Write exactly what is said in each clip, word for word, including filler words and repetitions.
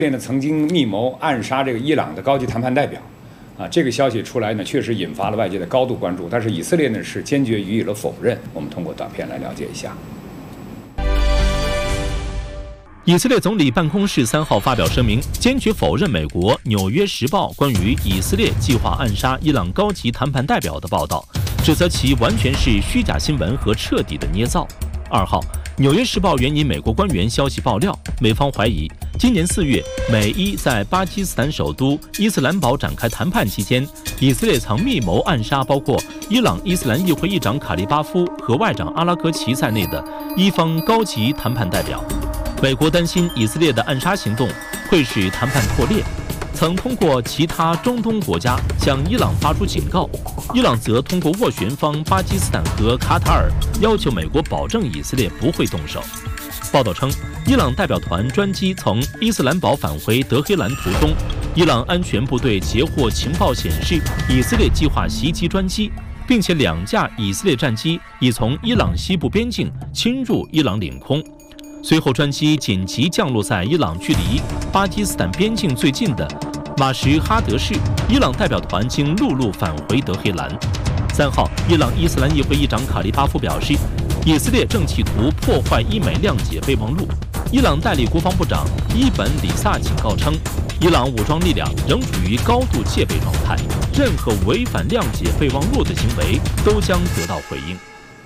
呢曾经密谋暗杀这个伊朗的高级谈判代表，啊，这个消息出来呢，确实引发了外界的高度关注。但是以色列呢是坚决予以了否认。我们通过短片来了解一下。 以色列总理办公室三号发表声明，坚决否认美国《纽约时报》关于以色列计划暗杀伊朗高级谈判代表的报道，指责其完全是虚假新闻和彻底的捏造。二号，《纽约时报》援引美国官员消息爆料，美方怀疑今年四月，美伊在巴基斯坦首都伊斯兰堡展开谈判期间，以色列曾密谋暗杀包括伊朗伊斯兰议会议长卡利巴夫和外长阿拉格齐在内的伊方高级谈判代表。美国担心以色列的暗杀行动会使谈判破裂，曾通过其他中东国家向伊朗发出警告，伊朗则通过斡旋方巴基斯坦和卡塔尔要求美国保证以色列不会动手。报道称，伊朗代表团专机从伊斯兰堡返回德黑兰途中，伊朗安全部队截获情报显示以色列计划袭击专机，并且两架以色列战机已从伊朗西部边境侵入伊朗领空。随后，专机紧急降落在伊朗距离巴基斯坦边境最近的马什哈德市。伊朗代表团经陆路返回德黑兰。三号，伊朗伊斯兰议会议长卡利巴夫表示，以色列正企图破坏伊美谅解备忘录。伊朗代理国防部长伊本里萨警告称，伊朗武装力量仍处于高度戒备状态，任何违反谅解备忘录的行为都将得到回应。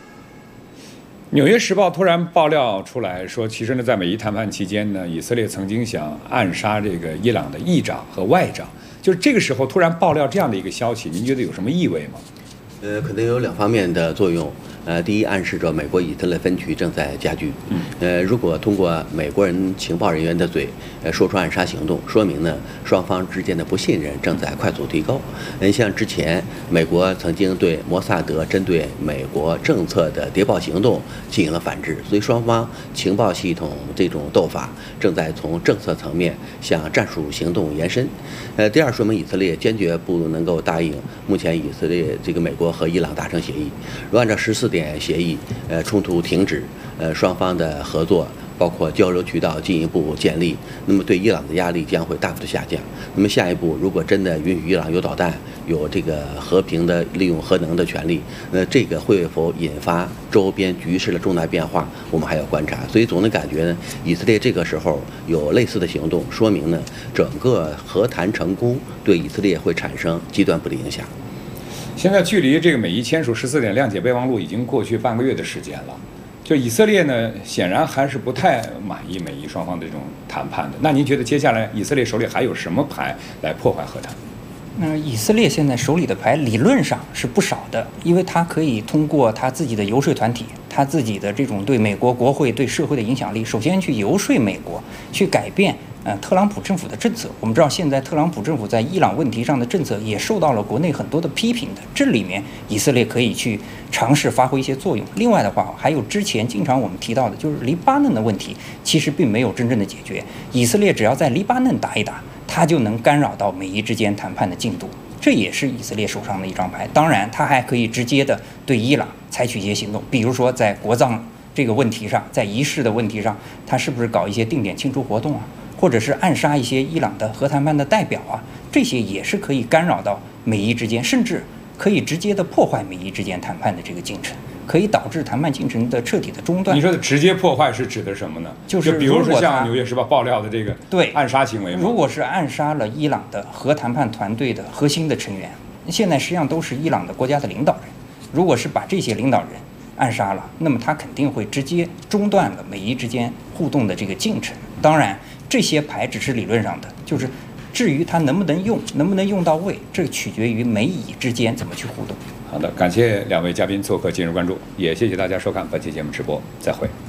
《纽约时报》突然爆料出来说，其实呢，在美伊谈判期间呢，以色列曾经想暗杀这个伊朗的议长和外长。就是这个时候突然爆料这样的一个消息，您觉得有什么意味吗？ 呃，可能有两方面的作用。呃，第一，暗示着美国以色列分歧正在加剧。呃，如果通过美国人情报人员的嘴，呃，说出暗杀行动，说明呢，双方之间的不信任正在快速提高。嗯，像之前美国曾经对摩萨德针对美国政策的谍报行动进行了反制，所以双方情报系统这种斗法正在从政策层面向战术行动延伸。呃，第二，说明以色列坚决不能够答应目前以色列这个美国和伊朗达成协议。如果按照十四点协议，呃，冲突停止，呃，双方的合作包括交流渠道进一步建立，那么对伊朗的压力将会大幅的下降。那么下一步，如果真的允许伊朗有导弹，有这个和平的利用核能的权利，那这个会否引发周边局势的重大变化，我们还要观察。所以总的感觉呢，以色列这个时候有类似的行动，说明呢，整个和谈成功对以色列会产生极端不利影响。 现在距离这个美伊签署十四点谅解备忘录已经过去半个月的时间了，就以色列呢，显然还是不太满意美伊双方的这种谈判的。那您觉得接下来以色列手里还有什么牌来破坏和谈？ 那以色列现在手里的牌理论上是不少的，因为他可以通过他自己的游说团体，他自己的这种对美国国会、对社会的影响力，首先去游说美国，去改变呃特朗普政府的政策。我们知道，现在特朗普政府在伊朗问题上的政策也受到了国内很多的批评的，这里面以色列可以去尝试发挥一些作用。另外的话，还有之前经常我们提到的，就是黎巴嫩的问题，其实并没有真正的解决。以色列只要在黎巴嫩打一打，它就能干扰到美伊之间谈判的进度，这也是以色列手上的一张牌。当然，它还可以直接的对伊朗采取一些行动，比如说在国葬这个问题上，在仪式的问题上，它是不是搞一些定点庆祝活动啊，或者是暗杀一些伊朗的核谈判的代表啊，这些也是可以干扰到美伊之间，甚至可以直接的破坏美伊之间谈判的这个进程，可以导致谈判进程的彻底的中断。 你说的直接破坏是指的什么呢？ 就是就比如说像《纽约时报》爆料的这个对暗杀行为吗？ 如果是暗杀了伊朗的核谈判团队的核心的成员，现在实际上都是伊朗的国家的领导人。如果是把这些领导人暗杀了，那么他肯定会直接中断了美伊之间互动的这个进程。当然，这些牌只是理论上的，就是至于它能不能用，能不能用到位，这取决于美以之间怎么去互动。 好的，感谢两位嘉宾做客今日关注，也谢谢大家收看本期节目直播，再会。